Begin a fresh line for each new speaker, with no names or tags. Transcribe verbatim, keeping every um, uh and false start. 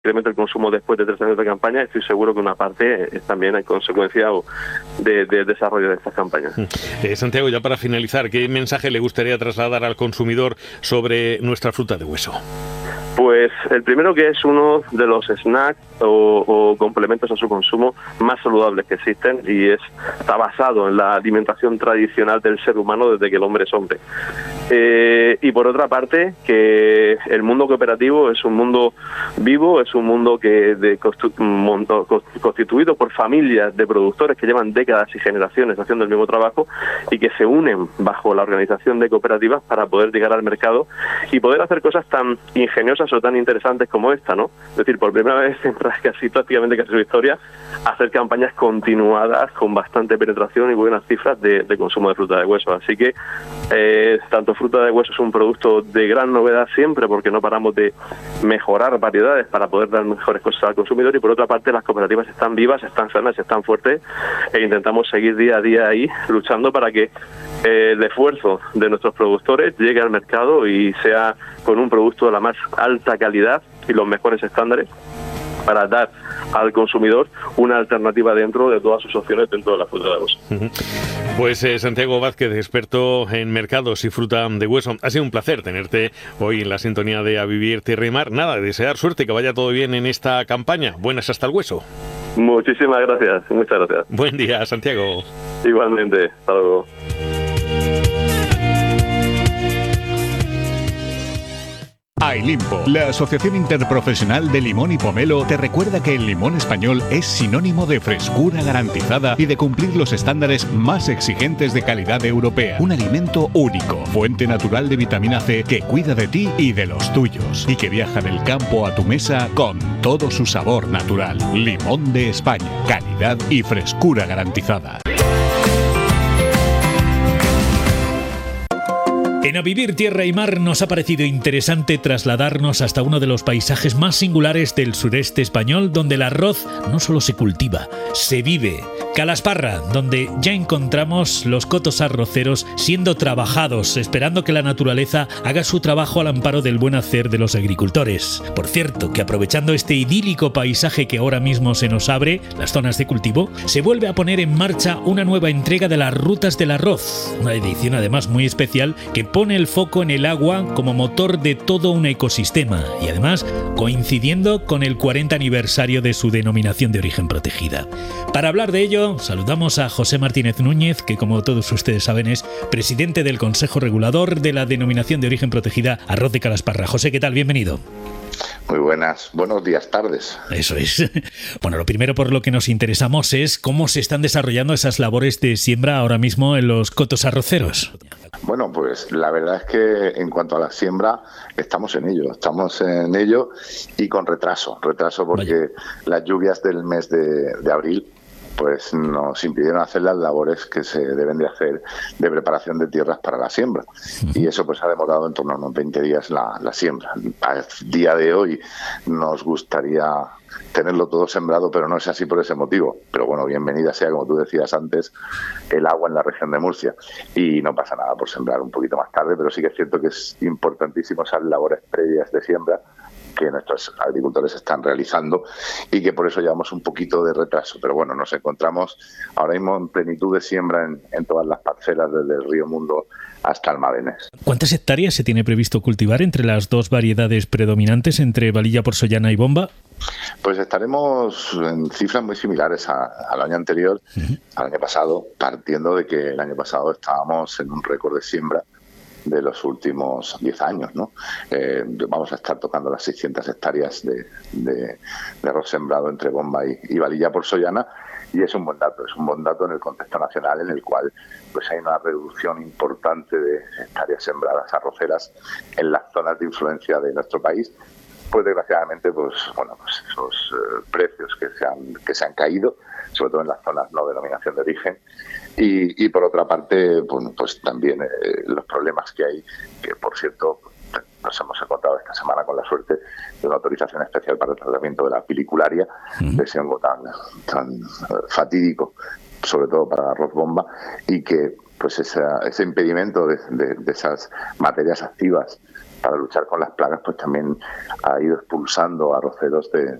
incremento el consumo después de tres años de campaña, estoy seguro que una parte es también en consecuencia del de desarrollo de estas campañas.
Eh, Santiago, ya para finalizar, ¿qué mensaje le gustaría trasladar al consumidor sobre nuestra fruta de hueso?
Pues el primero, que es uno de los snacks o, o complementos a su consumo más saludables que existen, y es, está basado en la alimentación tradicional del ser humano desde que el hombre es hombre. Eh, y por otra parte, que el mundo cooperativo es un mundo vivo, es un mundo que de costu- monto, constituido por familias de productores que llevan décadas y generaciones haciendo el mismo trabajo y que se unen bajo la organización de cooperativas para poder llegar al mercado y poder hacer cosas tan ingeniosas o tan interesantes como esta, ¿no? Es decir, por primera vez en casi prácticamente casi su historia, hacer campañas continuadas con bastante penetración y buenas cifras de, de consumo de fruta de hueso. Así que eh, tanto fruta de hueso es un producto de gran novedad siempre, porque no paramos de mejorar variedades para poder dar mejores cosas al consumidor, y por otra parte las cooperativas están vivas, están sanas, están fuertes, e intentamos seguir día a día ahí luchando para que eh, el esfuerzo de nuestros productores llegue al mercado y sea con un producto de la más alta calidad y los mejores estándares, para dar al consumidor una alternativa dentro de todas sus opciones dentro de la fruta de hueso.
Pues eh, Santiago Vázquez, experto en mercados y fruta de hueso, ha sido un placer tenerte hoy en la sintonía de A Vivir Tierra y Mar. Nada, desear suerte, que vaya todo bien en esta campaña. Buenas hasta el hueso.
Muchísimas gracias, muchas gracias.
Buen día, Santiago.
Igualmente, hasta luego.
Ailimpo, la Asociación Interprofesional de Limón y Pomelo, te recuerda que el limón español es sinónimo de frescura garantizada y de cumplir los estándares más exigentes de calidad europea. Un alimento único, fuente natural de vitamina C que cuida de ti y de los tuyos, y que viaja del campo a tu mesa con todo su sabor natural. Limón de España, calidad y frescura garantizada.
En A Vivir Tierra y Mar nos ha parecido interesante trasladarnos hasta uno de los paisajes más singulares del sureste español, donde el arroz no solo se cultiva, se vive. Calasparra, donde ya encontramos los cotos arroceros siendo trabajados, esperando que la naturaleza haga su trabajo al amparo del buen hacer de los agricultores. Por cierto, que aprovechando este idílico paisaje que ahora mismo se nos abre, las zonas de cultivo, se vuelve a poner en marcha una nueva entrega de las Rutas del Arroz, una edición además muy especial que pone el foco en el agua como motor de todo un ecosistema, y además coincidiendo con el cuarenta aniversario de su denominación de origen protegida. Para hablar de ello, saludamos a José Martínez Núñez, que como todos ustedes saben es presidente del Consejo Regulador de la denominación de origen protegida Arroz de Calasparra. José, ¿qué tal? Bienvenido.
Muy buenas, buenos días, tardes.
Eso es. Bueno, lo primero por lo que nos interesamos es cómo se están desarrollando esas labores de siembra ahora mismo en los cotos arroceros.
Bueno, pues la verdad es que en cuanto a la siembra estamos en ello, estamos en ello y con retraso, retraso porque Vaya. Las lluvias del mes de, de abril pues nos impidieron hacer las labores que se deben de hacer de preparación de tierras para la siembra. Uh-huh. Y eso pues ha demorado en torno a unos veinte días la, la siembra. A día de hoy nos gustaría tenerlo todo sembrado, pero no es así por ese motivo. Pero bueno, bienvenida sea, como tú decías antes, el agua en la región de Murcia. Y no pasa nada por sembrar un poquito más tarde, pero sí que es cierto que es importantísimo esas labores previas de siembra que nuestros agricultores están realizando y que por eso llevamos un poquito de retraso. Pero bueno, nos encontramos ahora mismo en plenitud de siembra en, en todas las parcelas, desde el Río Mundo hasta Almadenes.
¿Cuántas hectáreas se tiene previsto cultivar entre las dos variedades predominantes, entre Valilla Porsollana y Bomba?
Pues estaremos en cifras muy similares a, al año anterior, uh-huh. al año pasado, partiendo de que el año pasado estábamos en un récord de siembra de los últimos diez años, ¿no? Eh, vamos a estar tocando las seiscientas hectáreas de, de, de arroz sembrado entre Bomba y, y Valilla Porsollana, y es un buen dato, es un buen dato en el contexto nacional en el cual pues hay una reducción importante de hectáreas sembradas arroceras en las zonas de influencia de nuestro país. Pues desgraciadamente, pues bueno, pues esos eh, precios que se han que se han caído, sobre todo en las zonas no denominación de origen, y, y por otra parte, bueno, pues también eh, los problemas que hay, que por cierto nos hemos encontrado esta semana con la suerte de una autorización especial para el tratamiento de la pilicularia, uh-huh. de ese hongo tan, tan fatídico, sobre todo para el arroz bomba, y que pues esa, ese impedimento de, de, de esas materias activas para luchar con las plagas, pues también ha ido expulsando arroceros de,